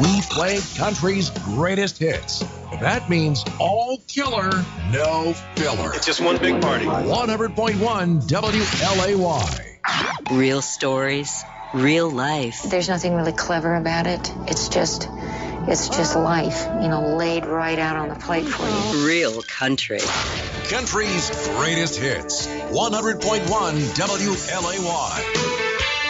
We play country's greatest hits. That means all killer, no filler. It's just one big party. 100.1 WLAY. Real stories, real life. There's nothing really clever about it. It's just life, laid right out on the plate for you. Real country. Country's greatest hits. 100.1 WLAY.